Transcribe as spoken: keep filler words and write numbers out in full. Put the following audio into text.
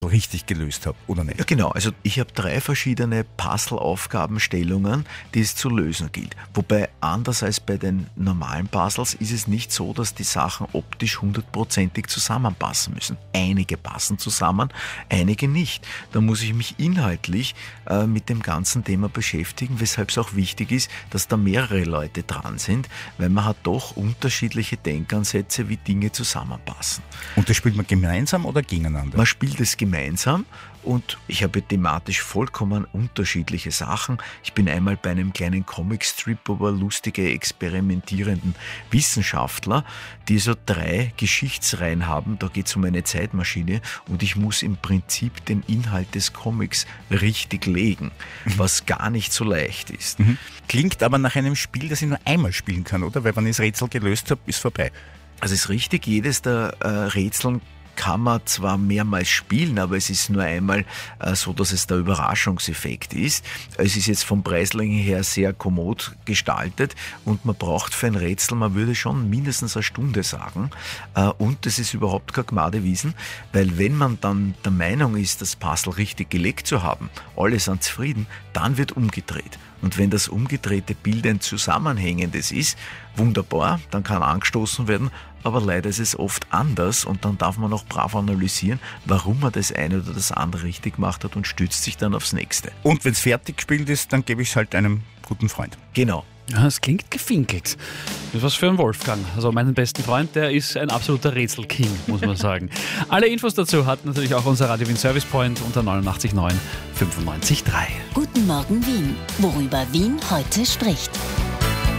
richtig gelöst habe, oder nicht? Ja, genau. Also ich habe drei verschiedene Puzzle-Aufgabenstellungen, die es zu lösen gilt. Wobei anders als bei den normalen Puzzles ist es nicht so, dass die Sachen optisch hundertprozentig zusammenpassen müssen. Einige passen zusammen, einige nicht. Da muss ich mich inhaltlich äh, mit dem ganzen Thema beschäftigen, weshalb es auch wichtig ist, dass da mehrere Leute dran sind, weil man hat doch unterschiedliche Denkansätze, wie Dinge zusammenpassen. Und das spielt man gemeinsam oder gegeneinander? Man spielt es gemeinsam. gemeinsam und ich habe thematisch vollkommen unterschiedliche Sachen. Ich bin einmal bei einem kleinen Comicstrip über lustige, experimentierenden Wissenschaftler, die so drei Geschichtsreihen haben. Da geht es um eine Zeitmaschine und ich muss im Prinzip den Inhalt des Comics richtig legen, was gar nicht so leicht ist. Mhm. Klingt aber nach einem Spiel, das ich nur einmal spielen kann, oder? Weil wenn ich das Rätsel gelöst habe, ist vorbei. Also es ist richtig, jedes der äh, Rätseln kann man zwar mehrmals spielen, aber es ist nur einmal äh, so, dass es der Überraschungseffekt ist. Es ist jetzt vom Preisling her sehr kommod gestaltet und man braucht für ein Rätsel, man würde schon mindestens eine Stunde sagen. Äh, und es ist überhaupt kein Gmadewiesen, weil wenn man dann der Meinung ist, das Puzzle richtig gelegt zu haben, alle sind zufrieden, dann wird umgedreht. Und wenn das umgedrehte Bild ein zusammenhängendes ist, wunderbar, dann kann angestoßen werden, aber leider ist es oft anders und dann darf man auch brav analysieren, warum man das eine oder das andere richtig gemacht hat und stützt sich dann aufs nächste. Und wenn es fertig gespielt ist, dann gebe ich es halt einem guten Freund. Genau. Ja, das klingt gefinkelt. Das ist was für einen Wolfgang. Also meinen besten Freund, der ist ein absoluter Rätselking, muss man sagen. Alle Infos dazu hat natürlich auch unser Radio Wien Service Point unter neunundachtzig neun fünfundneunzig drei. Guten Morgen Wien, worüber Wien heute spricht.